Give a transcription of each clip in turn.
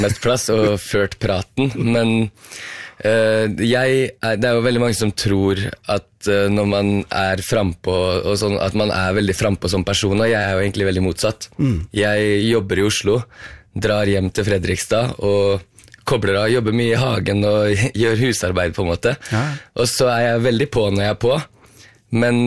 mest plass og ført praten, men det jo veldig mange som tror at når man frempå og sånn, at man veldig frempå som person, og jeg jo egentlig veldig motsatt. Jeg jobber i Oslo, drar hjem til Fredrikstad og kobler av, jobber mye i hagen og gjør husarbeid på en måte. Ja. Og så jeg veldig på når jeg på, men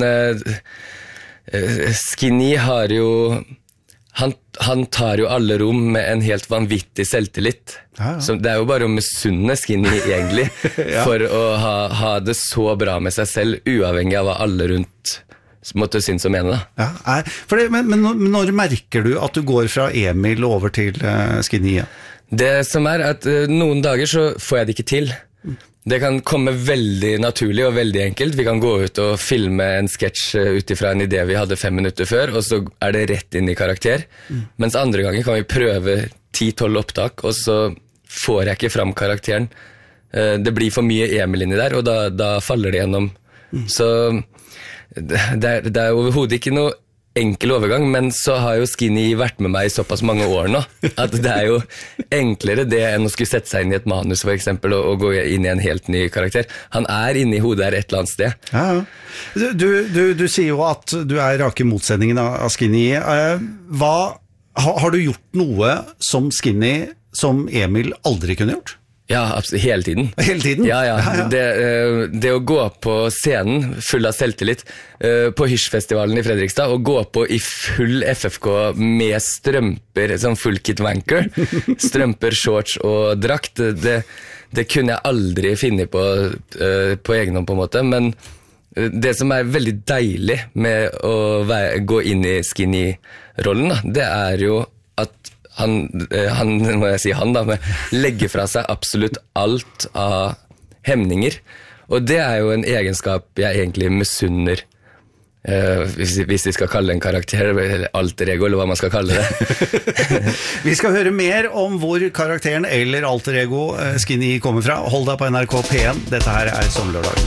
Skinny har jo han tar jo alle rom med en helt vanvittig selvtillit. Ja. Så det jo bare å misunne Skinny egentlig, ja. For å ha det så bra med seg selv, uavhengig av hva alle rundt måtte synes og mene. Da. Ja, men når merker du at du går fra Emil over til Skinny? Ja? Det som at noen dager så får jeg det ikke til. Det kan komme veldig naturlig og veldig enkelt. Vi kan gå ut og filme en sketsj utifra en idé vi hadde 5 minutter før, og så det rett inn i karakter. Mens andre ganger kan vi prøve 10-12 opptak, og så får jeg ikke fram karakteren. Det blir for mye Emil inni der, og da faller det gjennom. Så det overhodet ikke noe enkel overgang, men så har jo Skinny vært med meg i såpass mange år nå, at det jo enklere det enn å skulle sette seg inn i et manus for eksempel, og gå inn i en helt ny karakter. Han inne i hodet et eller annet sted. Ja. Du sier jo at du rake motsendingen av Skinny. Har du gjort noe som Skinny som Emil aldri kunne gjort? Ja, absolutt, hele tiden. Hele tiden? Ja. Det å gå på scenen full av selvtillit på Hyrsfestivalen i Fredrikstad, og gå på i full FFK med strømper, sånn full kit wanker, strømper, shorts og drakt, det kunne jeg aldri finne på egen hånd på en måte, men det som veldig deilig med å gå inn i Skinny-rollen, det jo at han må jeg si men legger fra seg absolutt alt av hemninger, og det jo en egenskap jeg egentlig misunner, hvis vi skal kalle en karakter eller alter ego, eller hva man skal kalle det. Vi skal høre mer om hvor karakteren eller alter ego Skinny kommer fra. Hold deg på NRK P1, dette her Sommerlørdag.